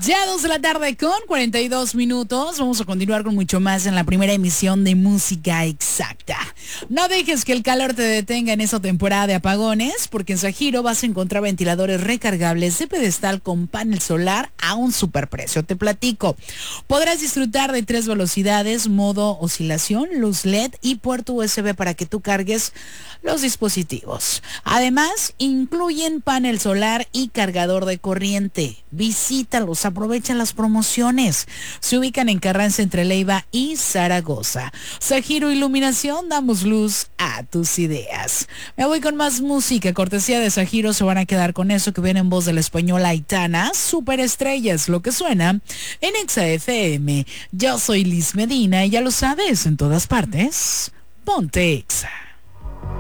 Ya 2 de la tarde con 42 minutos. Vamos a continuar con mucho más en la primera emisión de Música Exacta. No dejes que el calor te detenga en esta temporada de apagones, porque en Sajiro vas a encontrar ventiladores recargables de pedestal con panel solar a un superprecio. Te platico. Podrás disfrutar de 3 velocidades, modo oscilación, luz LED y puerto USB para que tú cargues los dispositivos. Además, incluyen panel solar y cargador de corriente. Visítalos, aprovecha las promociones. Se ubican en Carranza entre Leiva y Zaragoza. Sajiro Iluminación, damos luz a tus ideas. Me voy con más música, cortesía de Sajiro. Se van a quedar con eso que viene en voz de la española Aitana. Superestrellas, lo que suena en Exa FM. Yo soy Liz Medina y ya lo sabes, en todas partes, ponte Exa.